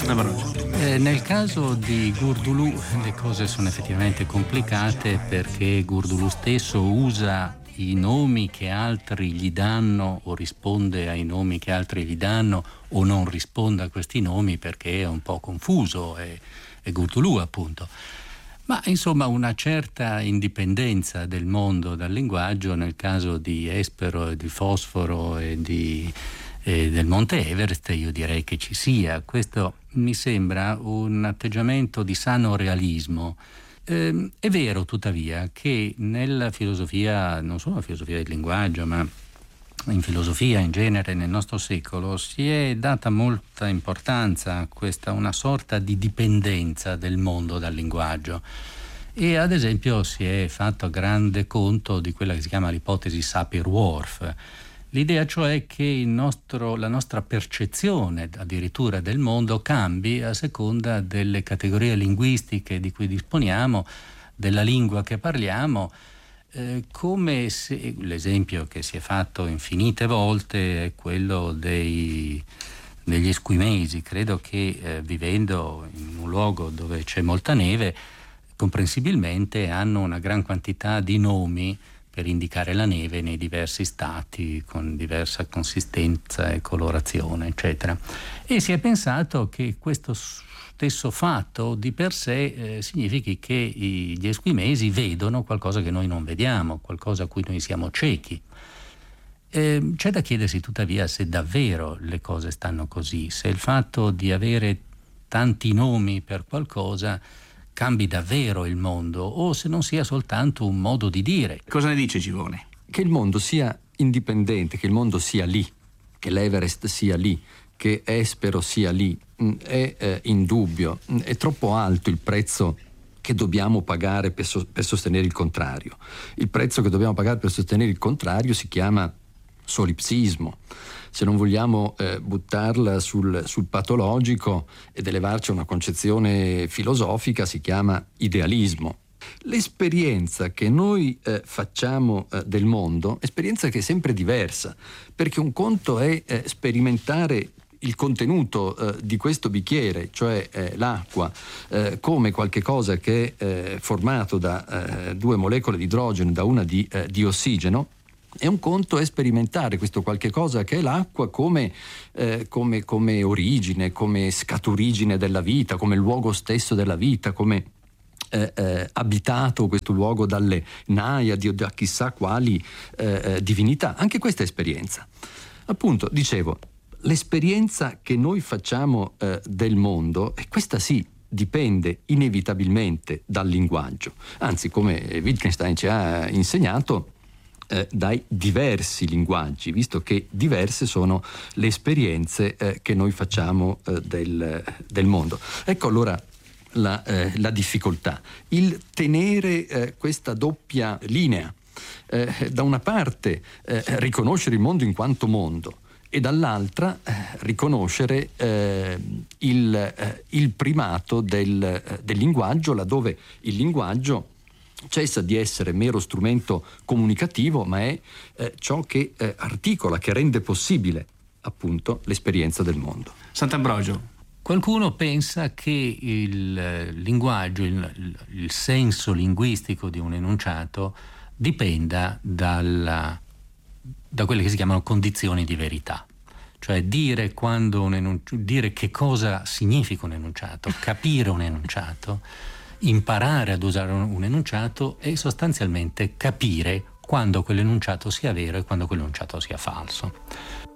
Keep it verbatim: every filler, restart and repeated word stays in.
Eh, nel caso di Gurdulù le cose sono effettivamente complicate, perché Gurdulù stesso usa i nomi che altri gli danno o risponde ai nomi che altri gli danno o non risponde a questi nomi perché è un po' confuso, è, è Gurdulù appunto. Ma insomma una certa indipendenza del mondo dal linguaggio nel caso di Espero e di Fosforo e di, e del Monte Everest io direi che ci sia. Questo mi sembra un atteggiamento di sano realismo. Eh, è vero tuttavia che nella filosofia, non solo nella filosofia del linguaggio, ma in filosofia in genere nel nostro secolo si è data molta importanza a questa una sorta di dipendenza del mondo dal linguaggio, e ad esempio si è fatto grande conto di quella che si chiama l'ipotesi Sapir-Whorf. L'idea cioè che il nostro, la nostra percezione addirittura del mondo cambi a seconda delle categorie linguistiche di cui disponiamo, della lingua che parliamo, eh, come se, l'esempio che si è fatto infinite volte è quello dei, degli esquimesi. Credo che eh, vivendo in un luogo dove c'è molta neve, comprensibilmente hanno una gran quantità di nomi per indicare la neve nei diversi stati con diversa consistenza e colorazione, eccetera. E si è pensato che questo stesso fatto di per sé eh, significhi che i, gli esquimesi vedono qualcosa che noi non vediamo, qualcosa a cui noi siamo ciechi. Eh, c'è da chiedersi tuttavia se davvero le cose stanno così, se il fatto di avere tanti nomi per qualcosa cambi davvero il mondo o se non sia soltanto un modo di dire. Cosa ne dice Givone? Che il mondo sia indipendente, che il mondo sia lì, che l'Everest sia lì, che Espero sia lì, è eh, indubbio. È troppo alto il prezzo che dobbiamo pagare per, so- per sostenere il contrario. Il prezzo che dobbiamo pagare per sostenere il contrario si chiama solipsismo. Se non vogliamo eh, buttarla sul, sul patologico ed elevarci a una concezione filosofica, si chiama idealismo. L'esperienza che noi eh, facciamo eh, del mondo, esperienza che è sempre diversa, perché un conto è eh, sperimentare il contenuto eh, di questo bicchiere, cioè eh, l'acqua, eh, come qualche cosa che è eh, formato da eh, due molecole di idrogeno e da una di, eh, di ossigeno. E un conto è sperimentare questo qualche cosa che è l'acqua come, eh, come, come origine, come scaturigine della vita, come luogo stesso della vita, come eh, eh, abitato questo luogo dalle naiadi o da chissà quali eh, divinità. Anche questa è esperienza. Appunto, dicevo, l'esperienza che noi facciamo eh, del mondo, e questa sì, dipende inevitabilmente dal linguaggio. Anzi, come Wittgenstein ci ha insegnato, Eh, dai diversi linguaggi, visto che diverse sono le esperienze eh, che noi facciamo eh, del, del mondo. Ecco allora la, eh, la difficoltà, il tenere eh, questa doppia linea, eh, da una parte eh, riconoscere il mondo in quanto mondo e dall'altra eh, riconoscere eh, il, eh, il primato del, eh, del linguaggio, laddove il linguaggio cessa di essere mero strumento comunicativo, ma è eh, ciò che eh, articola, che rende possibile appunto l'esperienza del mondo. Sant'Ambrogio. Qualcuno pensa che il linguaggio, il, il senso linguistico di un enunciato dipenda dalla, da quelle che si chiamano condizioni di verità. Cioè dire, quando un enunci- dire che cosa significa un enunciato, capire un enunciato, imparare ad usare un enunciato e sostanzialmente capire quando quell'enunciato sia vero e quando quell'enunciato sia falso.